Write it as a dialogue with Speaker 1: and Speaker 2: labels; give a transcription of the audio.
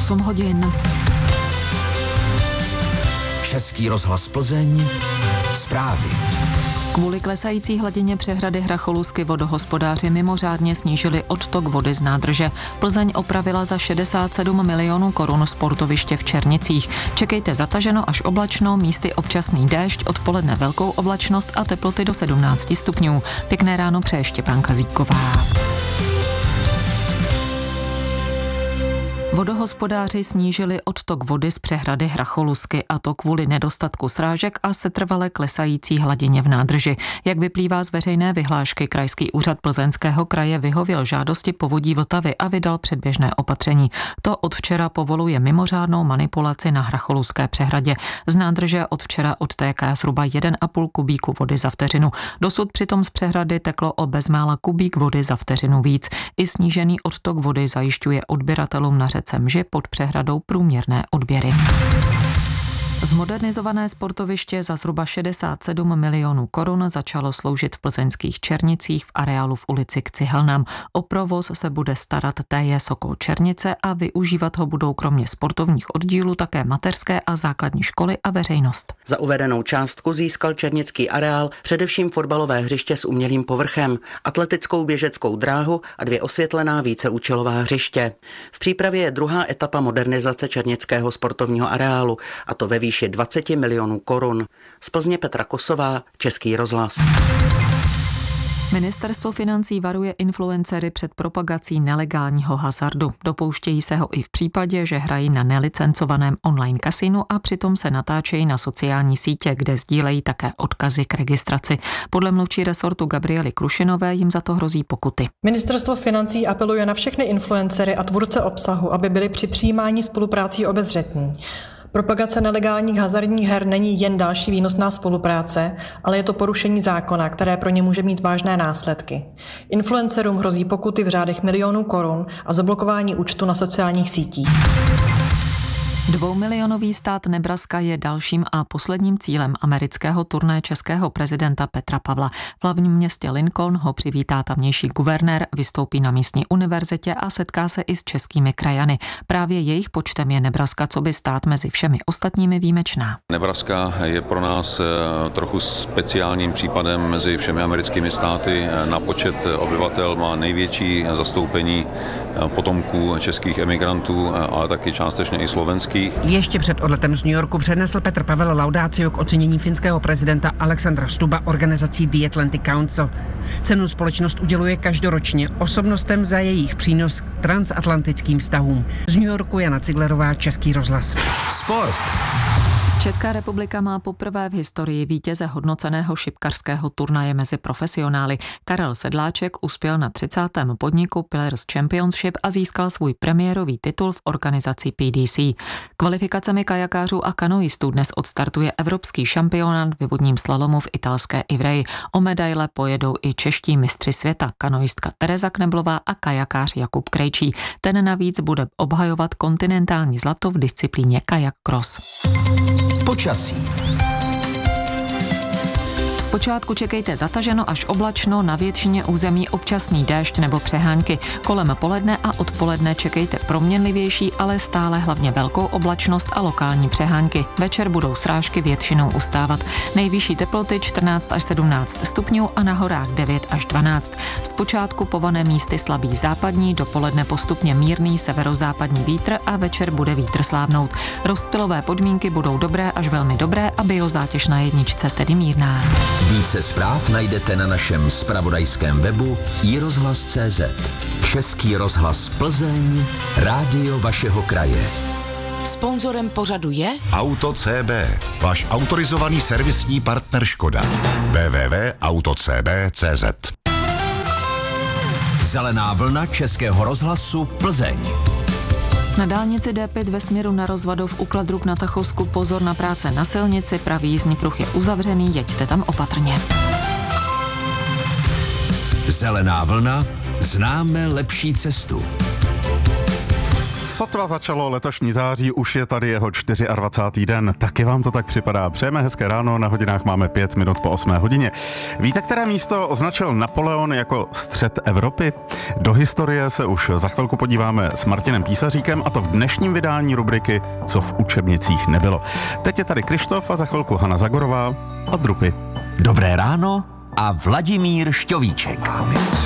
Speaker 1: 8 hodin.
Speaker 2: Český rozhlas Plzeň. Zprávy.
Speaker 1: Kvůli klesající hladině přehrady Hracholusky vodohospodáři mimořádně snížili odtok vody z nádrže. Plzeň opravila za 67 milionů korun sportoviště v Černicích. Čekejte zataženo až oblačno, místy občasný déšť, odpoledne velkou oblačnost a teploty do 17 stupňů. Pěkné ráno přeje Štěpán Kazíková. Vodohospodáři snížili odtok vody z přehrady Hracholusky, a to kvůli nedostatku srážek a setrvale klesající hladině v nádrži. Jak vyplývá z veřejné vyhlášky, Krajský úřad Plzeňského kraje vyhověl žádosti Povodí Vltavy a vydal předběžné opatření. To od včera povoluje mimořádnou manipulaci na Hracholuské přehradě. Z nádrže od včera odtéká zhruba 1,5 kubíku vody za vteřinu. Dosud přitom z přehrady teklo o bezmála kubík vody za vteřinu víc. I snížený odtok vody zajišťuje odběratelům na řece Mži pod přehradou průměrné odběry. Zmodernizované sportoviště za zhruba 67 milionů korun začalo sloužit v plzeňských Černicích v areálu v ulici k Cihelnám. O provoz se bude starat TJ Sokol Černice a využívat ho budou kromě sportovních oddílů také mateřské a základní školy a veřejnost.
Speaker 3: Za uvedenou částku získal černický areál především fotbalové hřiště s umělým povrchem, atletickou běžeckou dráhu a 2 osvětlená víceúčelová hřiště. V přípravě je druhá etapa modernizace černického sportovního areálu, a to ve výši 20 milionů korun. Z Plzně Petra Kosová, Český rozhlas.
Speaker 1: Ministerstvo financí varuje influencery před propagací nelegálního hazardu. Dopouštějí se ho i v případě, že hrají na nelicencovaném online kasinu a přitom se natáčejí na sociální sítě, kde sdílejí také odkazy k registraci. Podle mluvčí resortu Gabriely Krušinové jim za to hrozí pokuty.
Speaker 4: Ministerstvo financí apeluje na všechny influencery a tvůrce obsahu, aby byli při přijímání spoluprácí obezřetní. Propagace nelegálních hazardních her není jen další výnosná spolupráce, ale je to porušení zákona, které pro ně může mít vážné následky. Influencerům hrozí pokuty v řádech milionů korun a zablokování účtu na sociálních sítích.
Speaker 1: 2milionový stát Nebraska je dalším a posledním cílem amerického turné českého prezidenta Petra Pavla. V hlavním městě Lincoln ho přivítá tamnější guvernér, vystoupí na místní univerzitě a setká se i s českými krajany. Právě jejich počtem je Nebraska coby stát mezi všemi ostatními výjimečná.
Speaker 5: Nebraska je pro nás trochu speciálním případem mezi všemi americkými státy. Na počet obyvatel má největší zastoupení potomků českých emigrantů, ale taky částečně i slovenských.
Speaker 6: Ještě před odletem z New Yorku přednesl Petr Pavel laudáciu k ocenění finského prezidenta Alexandra Stubba organizací The Atlantic Council. Cenu společnost uděluje každoročně osobnostem za jejich přínos k transatlantickým vztahům. Z New Yorku Jana Ciglerová, Český rozhlas.
Speaker 2: Sport.
Speaker 1: Česká republika má poprvé v historii vítěze hodnoceného šipkařského turnaje mezi profesionály. Karel Sedláček uspěl na 30. podniku Pillars Championship a získal svůj premiérový titul v organizaci PDC. Kvalifikacemi kajakářů a kanoistů dnes odstartuje evropský šampionát ve vodním slalomu v italské Ivreji. O medaile pojedou i čeští mistři světa, kanoistka Tereza Kneblová a kajakář Jakub Krejčí. Ten navíc bude obhajovat kontinentální zlato v disciplíně kajak cross.
Speaker 2: Počasí.
Speaker 1: Zpočátku čekejte zataženo až oblačno, na většině území občasný déšť nebo přehánky. Kolem poledne a odpoledne čekejte proměnlivější, ale stále hlavně velkou oblačnost a lokální přehánky. Večer budou srážky většinou ustávat. Nejvyšší teploty 14 až 17 stupňů a na horách 9 až 12. Zpočátku pované místy slabý západní, dopoledne postupně mírný severozápadní vítr a večer bude vítr slávnout. Rozptylové podmínky budou dobré až velmi dobré a biozátěž na jedničce tedy mírná.
Speaker 2: Více zpráv najdete na našem zpravodajském webu iRozhlas.cz. Český rozhlas Plzeň, rádio vašeho kraje.
Speaker 7: Sponzorem pořadu je
Speaker 8: Auto CB, váš autorizovaný servisní partner Škoda. www.autocb.cz.
Speaker 2: Zelená vlna Českého rozhlasu Plzeň.
Speaker 1: Na dálnici D5 ve směru na Rozvadov u Kladrub na Tachovsku pozor na práce na silnici, pravý jízdní pruh je uzavřený, jeďte tam opatrně.
Speaker 2: Zelená vlna, známe lepší cestu.
Speaker 9: Sotva začalo letošní září, už je tady jeho 24. den. Taky vám to tak připadá. Přejeme hezké ráno, na hodinách máme 5 minut po 8 hodině. Víte, které místo označil Napoleon jako střed Evropy? Do historie se už za chvilku podíváme s Martinem Písaříkem, a to v dnešním vydání rubriky Co v učebnicích nebylo. Teď je tady Krištof a za chvilku Hana Zagorová a Drupy.
Speaker 2: Dobré ráno a Vladimír Šťovíček.